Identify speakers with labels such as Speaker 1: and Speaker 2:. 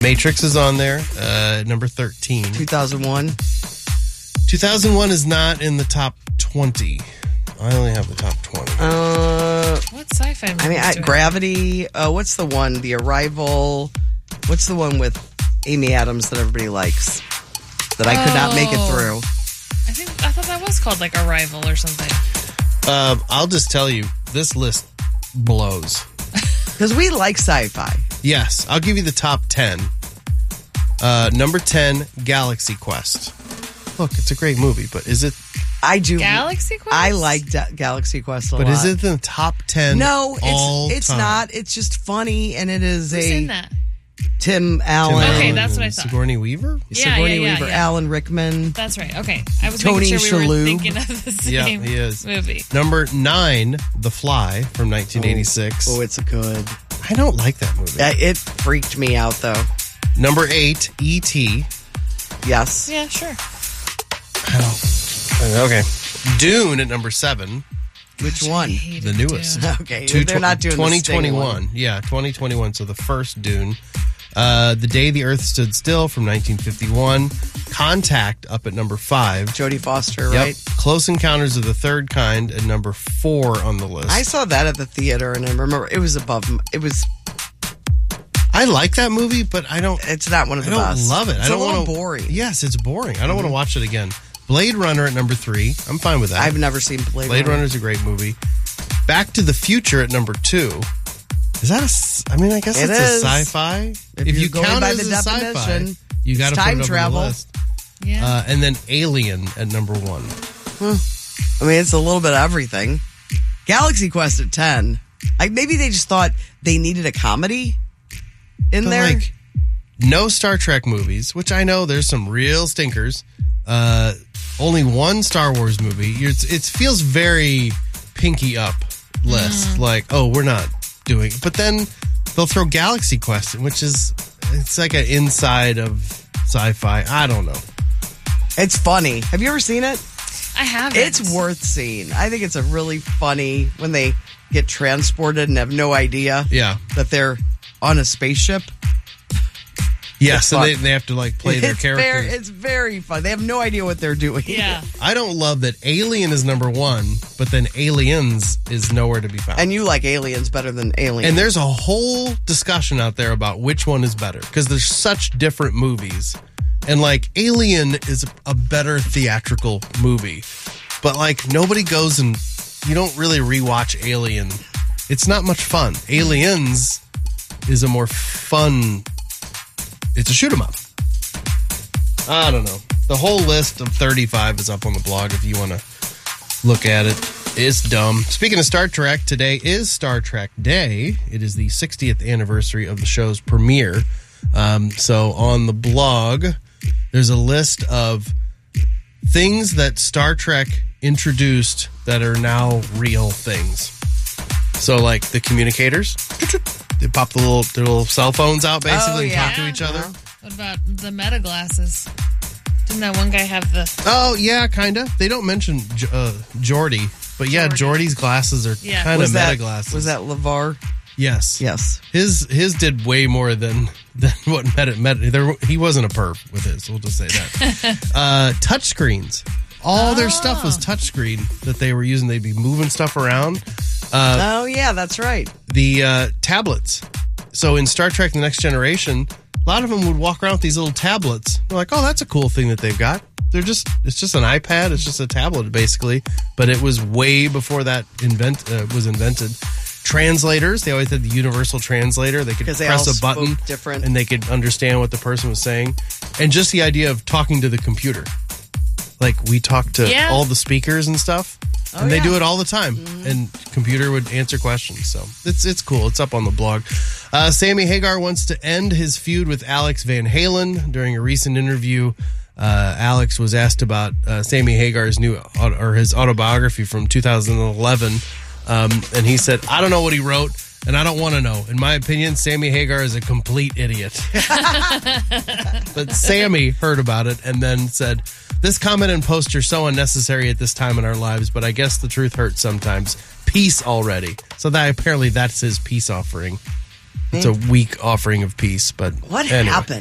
Speaker 1: Matrix is on there, number 13.
Speaker 2: 2001.
Speaker 1: 2001 is not in the top 20. I only have the top 20.
Speaker 3: What sci-fi movie?
Speaker 2: Gravity. What's the one? The Arrival. What's the one with Amy Adams that everybody likes? That I could not make it through.
Speaker 3: I thought that was called like Arrival or something.
Speaker 1: I'll just tell you, this list blows.
Speaker 2: Because we like sci-fi.
Speaker 1: Yes, I'll give you the top 10. Number 10, Galaxy Quest. Look, it's a great movie, but is it...
Speaker 2: I do.
Speaker 3: Galaxy Quest?
Speaker 2: I like Galaxy Quest a lot.
Speaker 1: But is it in the top 10
Speaker 2: No,
Speaker 1: all
Speaker 2: it's
Speaker 1: time?
Speaker 2: not. It's just funny, and it is
Speaker 3: Who's in that?
Speaker 2: Tim Allen.
Speaker 3: Okay, that's what I thought.
Speaker 1: Sigourney Weaver?
Speaker 2: Sigourney Weaver, Alan Rickman.
Speaker 3: That's right. Okay. I was
Speaker 2: Tony
Speaker 3: making sure we were
Speaker 2: Shalhoub.
Speaker 3: thinking of the same
Speaker 1: he is.
Speaker 3: movie.
Speaker 1: Number 9, The Fly from 1986.
Speaker 2: Oh, it's good.
Speaker 1: I don't like that movie.
Speaker 2: It freaked me out, though.
Speaker 1: Number 8, E.T.
Speaker 2: Yes.
Speaker 3: Yeah, sure.
Speaker 1: Okay. Dune at number 7.
Speaker 2: Which one?
Speaker 1: The newest.
Speaker 2: Okay, they're not doing the Sting
Speaker 1: 2021.
Speaker 2: one.
Speaker 1: Yeah, 2021. So the first Dune. The Day the Earth Stood Still from 1951. Contact up at number 5.
Speaker 2: Jodie Foster, right?
Speaker 1: Close Encounters of the Third Kind at number 4 on the list.
Speaker 2: I saw that at the theater, and I remember it was above. It was.
Speaker 1: I like that movie, but I don't.
Speaker 2: It's not one of the
Speaker 1: I don't
Speaker 2: best.
Speaker 1: love it.
Speaker 2: It's
Speaker 1: I don't
Speaker 2: a little
Speaker 1: wanna,
Speaker 2: boring.
Speaker 1: Yes, it's boring. I don't want to watch it again. Blade Runner at number 3. I'm fine with that.
Speaker 2: I've never seen
Speaker 1: Blade Runner's a great movie. Back to the Future at number 2. Is that I guess it's a sci-fi.
Speaker 2: If
Speaker 1: you
Speaker 2: going
Speaker 1: count
Speaker 2: by
Speaker 1: it
Speaker 2: the
Speaker 1: as a
Speaker 2: definition,
Speaker 1: sci-fi, you got to put
Speaker 2: time
Speaker 1: it up
Speaker 2: travel.
Speaker 1: on the list.
Speaker 3: Yeah.
Speaker 1: And then Alien at number 1.
Speaker 2: It's a little bit of everything. Galaxy Quest at 10. Maybe they just thought they needed a comedy in there.
Speaker 1: Like, no Star Trek movies, which I know there's some real stinkers. Only one Star Wars movie. It feels very Pinky Up list. Like, oh, we're not doing it. But then they'll throw Galaxy Quest, which is, it's like an inside of sci-fi. I don't know.
Speaker 2: It's funny. Have you ever seen it?
Speaker 3: I haven't.
Speaker 2: It's worth seeing. I think it's a really funny when they get transported and have no idea that they're on a spaceship.
Speaker 1: Yes, and they have to play their characters.
Speaker 2: It's very fun. They have no idea what they're doing.
Speaker 3: Yeah.
Speaker 1: I don't love that Alien is number 1, but then Aliens is nowhere to be found.
Speaker 2: And you like Aliens better than Aliens.
Speaker 1: And there's a whole discussion out there about which one is better because there's such different movies. And Alien is a better theatrical movie. But nobody goes and you don't really rewatch Alien. It's not much fun. Aliens is a more fun. It's a shoot 'em up. I don't know. The whole list of 35 is up on the blog if you want to look at it. It's dumb. Speaking of Star Trek, today is Star Trek Day. It is the 60th anniversary of the show's premiere. So on the blog, there's a list of things that Star Trek introduced that are now real things. So the communicators. They pop their little cell phones out basically and talk to each other.
Speaker 3: What about the meta glasses? Didn't that one guy have the...
Speaker 1: Oh, yeah, kind of. They don't mention Geordi. But yeah, Geordi's glasses are kind of meta glasses.
Speaker 2: Was that LeVar?
Speaker 1: Yes.
Speaker 2: Yes.
Speaker 1: His did way more than what meta. He wasn't a perv with his. We'll just say that. Touch screens. All their stuff was touchscreen that they were using. They'd be moving stuff around.
Speaker 2: Oh, yeah, that's right.
Speaker 1: The tablets. So in Star Trek The Next Generation, a lot of them would walk around with these little tablets. They're like, oh, that's a cool thing that they've got. It's just an iPad. It's just a tablet, basically. But it was way before that was invented. Translators. They always had the universal translator. They could press a button
Speaker 2: different.
Speaker 1: and they could understand what the person was saying. And just the idea of talking to the computer. We talk to all the speakers and stuff. And they do it all the time. Mm-hmm. And computer would answer questions. So it's cool. It's up on the blog. Sammy Hagar wants to end his feud with Alex Van Halen. During a recent interview, Alex was asked about Sammy Hagar's his autobiography from 2011. And he said, I don't know what he wrote. And I don't want to know. In my opinion, Sammy Hagar is a complete idiot. But Sammy heard about it and then said, this comment and post are so unnecessary at this time in our lives, but I guess the truth hurts sometimes. Peace already. So apparently that's his peace offering. It's a weak offering of peace, but
Speaker 2: What
Speaker 1: anyway.
Speaker 2: happened?